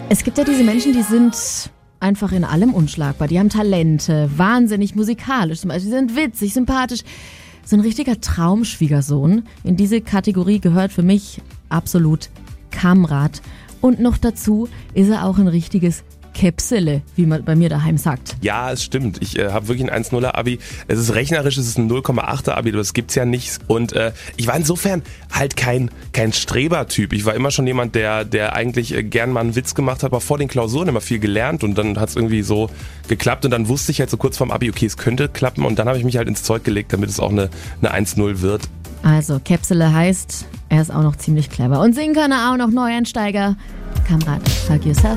Es gibt ja diese Menschen, die sind einfach in allem unschlagbar. Die haben Talente, wahnsinnig musikalisch zum Beispiel, die sind witzig, sympathisch. So ein richtiger Traumschwiegersohn. In diese Kategorie gehört für mich absolut Kamrat. Und noch dazu ist er auch ein richtiges Käpsele, wie man bei mir daheim sagt. Ja, es stimmt. Ich habe wirklich ein 1,0er Abi. Es ist rechnerisch, es ist ein 0,8er Abi, das gibt's ja nicht. Und ich war insofern halt kein Strebertyp. Ich war immer schon jemand, der eigentlich gern mal einen Witz gemacht hat, aber vor den Klausuren immer viel gelernt und dann hat's irgendwie so geklappt und dann wusste ich halt so kurz vorm Abi, okay, es könnte klappen und dann habe ich mich halt ins Zeug gelegt, damit es auch eine 1,0 wird. Also, Käpsele heißt, er ist auch noch ziemlich clever. Und singen kann er auch noch, Neueinsteiger. Kamrat, hug yourself.